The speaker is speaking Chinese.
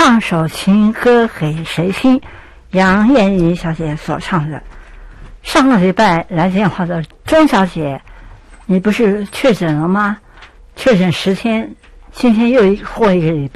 唱首情歌给谁听？杨艳怡小姐所唱的。上个礼拜来电话的钟小姐，你不是确诊了吗？确诊10天，今天又过一个礼拜。